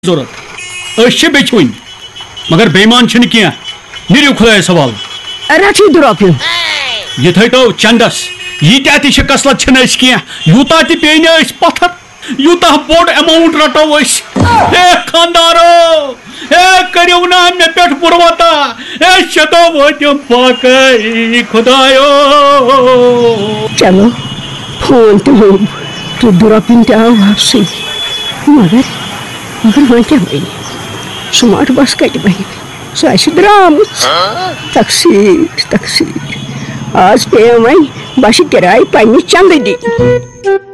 जरूरत बेचुन मगर बेमान नीरु खुदा सवाल रटो यह थो चंदस यीत्या कसलत यूता पे पत्थर यूता बोड़ अमाउंट रटो खानदारो करो ना मे पे बुरवता शतो वोतम पाक खुदायो चलो फोन तो लोग तो दुरापिन आव आपसे मगर वह क्या बन स्मार्ट बस कत बन सह द्राम तकसीर आज पे वह बस किराय पन्ने चंद दी।